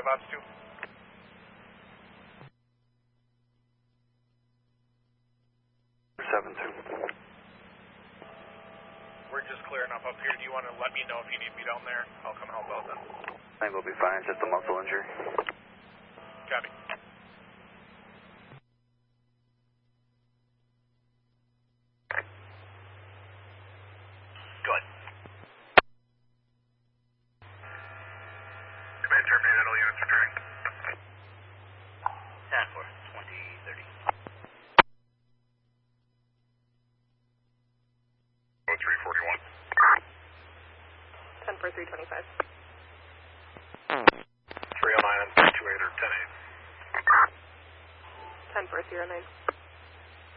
Ops 2. We're just clearing up here. Do you want to let me know if you need me down there? I'll come help out then. I think we'll be fine. It's just a muscle injury. Copy. Go ahead. Command terminated, all units returning. 10-4, 2030. 0341. 10-4-325. 309 and 328 or 10-8. 10-4-09.